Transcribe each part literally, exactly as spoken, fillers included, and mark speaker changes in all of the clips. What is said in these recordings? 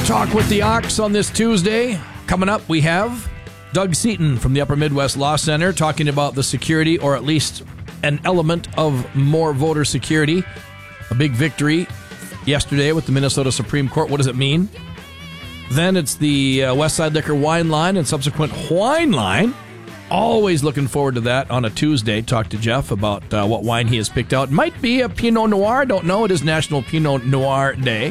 Speaker 1: Talk with the Ox on this Tuesday. Coming up, we have Doug Seaton from the Upper Midwest Law Center talking about the security, or at least an element of more voter security. A big victory yesterday with the Minnesota Supreme Court. What does it mean? Then it's the uh, Westside Liquor Wine Line and subsequent Wine Line. Always looking forward to that on a Tuesday. Talk to Jeff about uh, what wine he has picked out. Might be a Pinot Noir. Don't know. It is National Pinot Noir Day.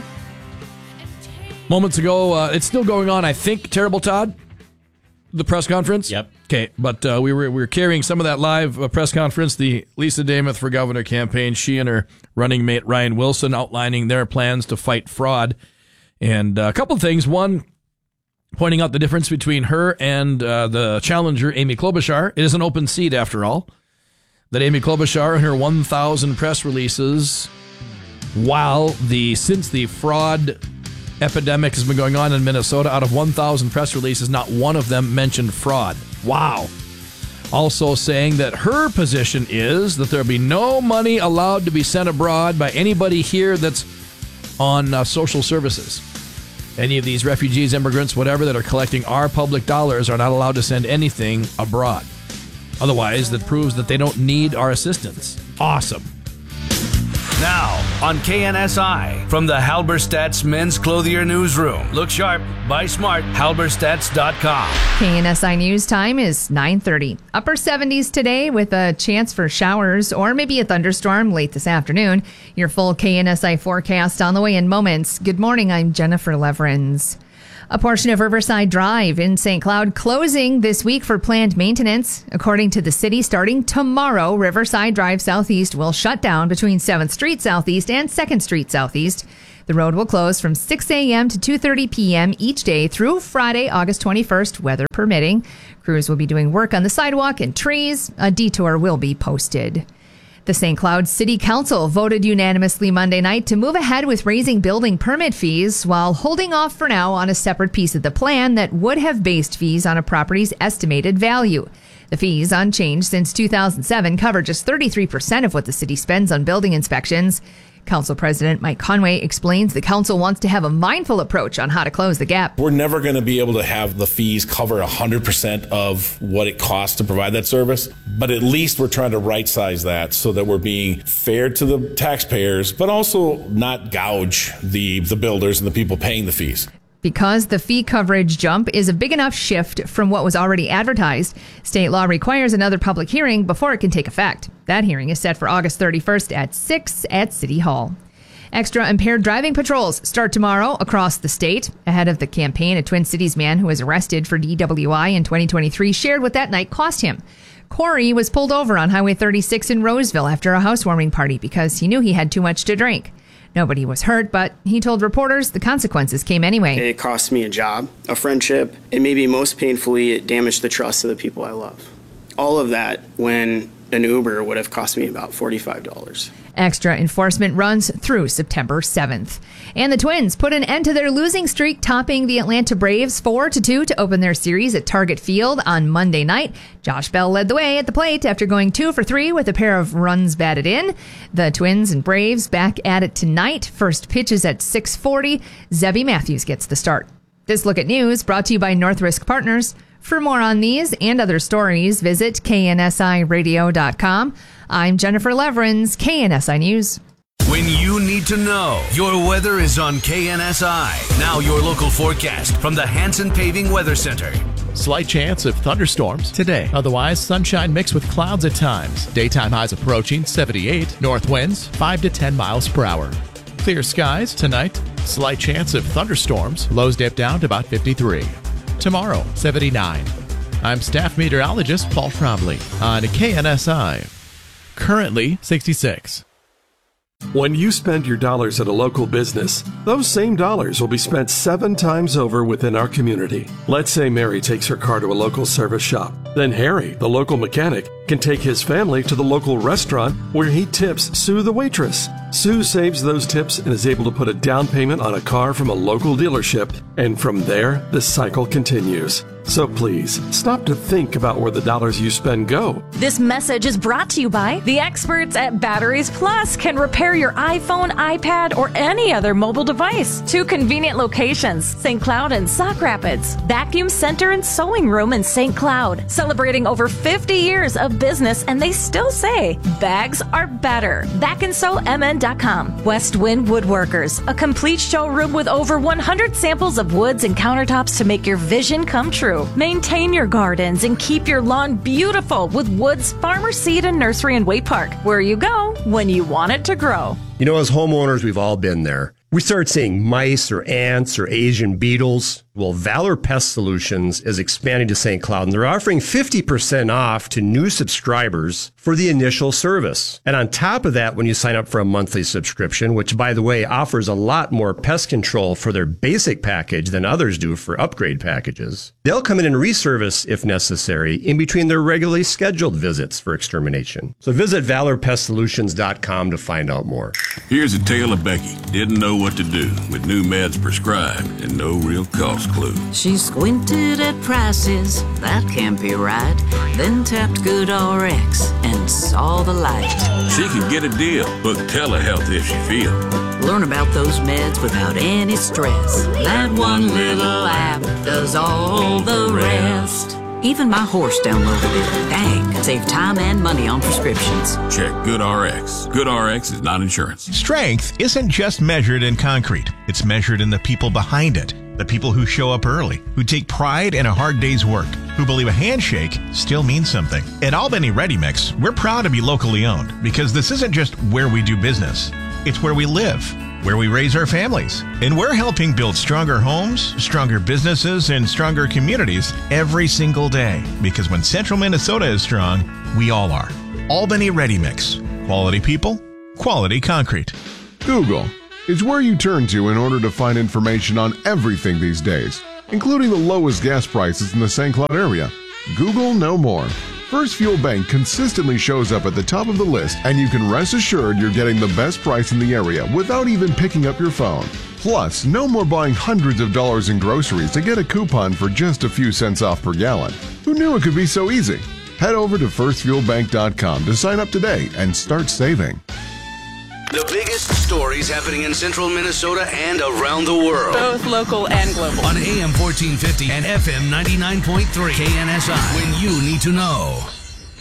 Speaker 1: Moments ago, uh, it's still going on, I think. Terrible Todd, the press conference.
Speaker 2: Yep.
Speaker 1: Okay, but uh, we were we were carrying some of that live uh, press conference. The Lisa Damuth for Governor campaign. She and her running mate Ryan Wilson outlining their plans to fight fraud, and uh, a couple of things. One, pointing out the difference between her and uh, the challenger Amy Klobuchar. It is an open seat after all. That Amy Klobuchar and her one thousand press releases, while the since the fraud epidemic has been going on in Minnesota, out of one thousand press releases, not one of them mentioned fraud. Wow. Also saying that her position is that there'll be no money allowed to be sent abroad by anybody here that's on uh, social services. Any of these refugees, immigrants, whatever, that are collecting our public dollars are not allowed to send anything abroad. Otherwise, that proves that they don't need our assistance. Awesome.
Speaker 3: Now, on K N S I, from the Halberstadt's Men's Clothier Newsroom. Look sharp, buy smart, halberstadts dot com.
Speaker 4: K N S I News time is nine thirty. Upper seventies today with a chance for showers or maybe a thunderstorm late this afternoon. Your full K N S I forecast on the way in moments. Good morning, I'm Jennifer Leverins. A portion of Riverside Drive in Saint Cloud closing this week for planned maintenance. According to the city, starting tomorrow, Riverside Drive Southeast will shut down between seventh Street Southeast and second Street Southeast. The road will close from six a.m. to two thirty p.m. each day through Friday, August twenty-first, weather permitting. Crews will be doing work on the sidewalk and trees. A detour will be posted. The Saint Cloud City Council voted unanimously Monday night to move ahead with raising building permit fees while holding off for now on a separate piece of the plan that would have based fees on a property's estimated value. The fees, unchanged since two thousand seven, cover just thirty-three percent of what the city spends on building inspections. Council President Mike Conway explains the council wants to have a mindful approach on how to close the gap.
Speaker 5: We're never going to be able to have the fees cover one hundred percent of what it costs to provide that service, but at least we're trying to right size that so that we're being fair to the taxpayers, but also not gouge the, the builders and the people paying the fees.
Speaker 4: Because the fee coverage jump is a big enough shift from what was already advertised, state law requires another public hearing before it can take effect. That hearing is set for August thirty-first at six at City Hall. Extra impaired driving patrols start tomorrow across the state. Ahead of the campaign, a Twin Cities man who was arrested for D W I in twenty twenty-three shared what that night cost him. Corey was pulled over on Highway thirty-six in Roseville after a housewarming party because he knew he had too much to drink. Nobody was hurt, but he told reporters the consequences came anyway.
Speaker 6: It cost me a job, a friendship, and maybe most painfully, it damaged the trust of the people I love. All of that when an Uber would have cost me about forty-five dollars.
Speaker 4: Extra enforcement runs through September seventh. And the Twins put an end to their losing streak, topping the Atlanta Braves four to two to open their series at Target Field on Monday night. Josh Bell led the way at the plate after going two for three with a pair of runs batted in. The Twins and Braves back at it tonight. First pitch is at six forty. Zebby Matthews gets the start. This Look at News brought to you by North Risk Partners. For more on these and other stories, visit K N S I radio dot com. I'm Jennifer Leverins, K N S I News.
Speaker 3: When you need to know, your weather is on K N S I. Now your local forecast from the Hanson Paving Weather Center.
Speaker 2: Slight chance of thunderstorms today. Otherwise, sunshine mixed with clouds at times. Daytime highs approaching seventy-eight. North winds five to ten miles per hour. Clear skies tonight. Slight chance of thunderstorms. Lows dip down to about fifty-three. Tomorrow, seventy-nine. I'm staff meteorologist Paul Trombley on K N S I. Currently, sixty-six.
Speaker 7: When you spend your dollars at a local business, those same dollars will be spent seven times over within our community. Let's say Mary takes her car to a local service shop. Then Harry, the local mechanic, can take his family to the local restaurant where he tips Sue the waitress. Sue saves those tips and is able to put a down payment on a car from a local dealership, and from there, the cycle continues. So please, stop to think about where the dollars you spend go.
Speaker 8: This message is brought to you by the experts at Batteries Plus. Can repair your iPhone, iPad, or any other mobile device. Two convenient locations, Saint Cloud and Sauk Rapids. Vacuum Center and Sewing Room in Saint Cloud. Celebrating over fifty years of business, and they still say bags are better. vac and sew m n dot com. West Wind Woodworkers, a complete showroom with over one hundred samples of woods and countertops to make your vision come true. Maintain your gardens and keep your lawn beautiful with Woods Farmer Seed and Nursery in Waite Park, where you go when you want it to grow.
Speaker 9: You know, as homeowners, we've all been there. We start seeing mice or ants or Asian beetles. Well, Valor Pest Solutions is expanding to Saint Cloud, and they're offering fifty percent off to new subscribers for the initial service. And on top of that, when you sign up for a monthly subscription, which, by the way, offers a lot more pest control for their basic package than others do for upgrade packages, they'll come in and reservice if necessary in between their regularly scheduled visits for extermination. So visit valor pest solutions dot com to find out more.
Speaker 10: Here's a tale of Becky. Didn't know what to do with new meds prescribed and no real cost clue.
Speaker 11: She squinted at prices, that can't be right. Then tapped GoodRx and saw the light.
Speaker 10: She could get a deal, book telehealth if she feel.
Speaker 11: Learn about those meds without any stress. That one little app does all the rest. Even my horse downloaded it. Dang, save time and money on prescriptions.
Speaker 10: Check GoodRx. GoodRx is not insurance.
Speaker 12: Strength isn't just measured in concrete. It's measured in the people behind it. The people who show up early, who take pride in a hard day's work, who believe a handshake still means something. At Albany Ready Mix, we're proud to be locally owned because this isn't just where we do business. It's where we live, where we raise our families. And we're helping build stronger homes, stronger businesses, and stronger communities every single day. Because when Central Minnesota is strong, we all are. Albany Ready Mix. Quality people, quality concrete.
Speaker 13: Google is where you turn to in order to find information on everything these days, including the lowest gas prices in the Saint Cloud area. Google no more. First Fuel Bank consistently shows up at the top of the list, and you can rest assured you're getting the best price in the area without even picking up your phone. Plus, no more buying hundreds of dollars in groceries to get a coupon for just a few cents off per gallon. Who knew it could be so easy? Head over to first fuel bank dot com to sign up today and start saving.
Speaker 3: The biggest stories happening in central Minnesota and around the world.
Speaker 14: Both local and global.
Speaker 3: On A M fourteen fifty and F M ninety-nine point three K N S I. When you need to know.